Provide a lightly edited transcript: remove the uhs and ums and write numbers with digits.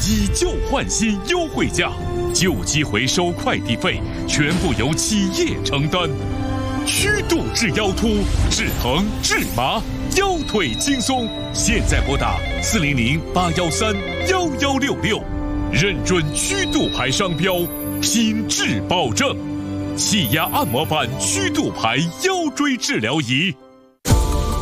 以旧换新优惠价，旧机回收快递费全部由企业承担。曲度治腰突、治疼、治麻，腰腿轻松。现在拨打400-813-1166，认准曲度牌商标，品质保证。气压按摩板曲度牌腰椎治疗仪。